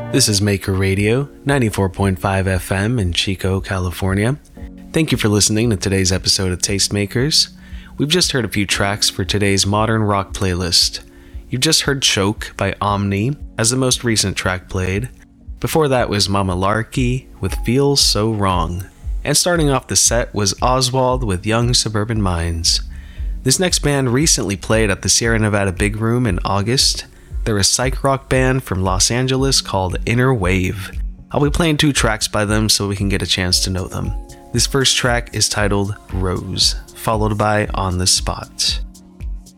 This is Maker Radio, 94.5 FM in Chico, California. Thank you for listening to today's episode of Tastemakers. We've just heard a few tracks for today's modern rock playlist. You've just heard Choke by Omni as the most recent track played. Before that was Mama Larky with Feels So Wrong. And starting off the set was Oswald with Young Suburban Minds. This next band recently played at the Sierra Nevada Big Room in August. They're a psych rock band from Los Angeles called Inner Wave. I'll be playing 2 tracks by them so we can get a chance to know them. This first track is titled Rose, followed by On the Spot.